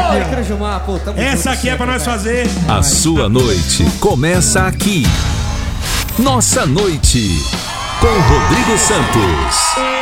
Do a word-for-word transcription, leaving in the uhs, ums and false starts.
Oi, Crujumar, pô, tamo Essa aqui é pra nós fazer. A sua noite começa aqui. Nossa Noite, com Rodrigo Santos.